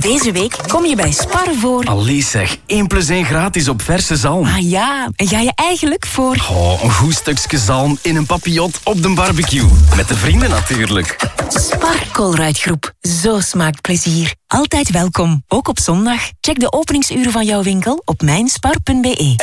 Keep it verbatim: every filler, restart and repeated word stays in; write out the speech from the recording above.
Deze week kom je bij Spar voor... Allee zeg, één plus één gratis op verse zalm. Ah ja, en ga je eigenlijk voor... Oh, een goed stukje zalm in een papillot op de barbecue. Met de vrienden natuurlijk. Spar Colruyt-groep. Zo smaakt plezier. Altijd welkom, ook op zondag. Check de openingsuren van jouw winkel op mijnspar punt be.